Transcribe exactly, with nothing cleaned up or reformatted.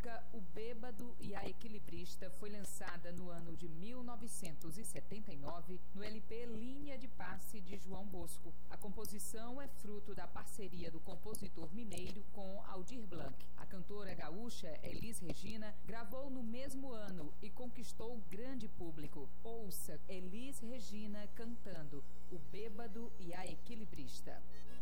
música O Bêbado e a Equilibrista foi lançada no ano de mil novecentos e setenta e nove no L P Linha de Passe de João Bosco. A composição é fruto da parceria do compositor mineiro com Aldir Blanc. A cantora gaúcha Elis Regina gravou no mesmo ano e conquistou grande público. Ouça Elis Regina cantando O Bêbado e a Equilibrista.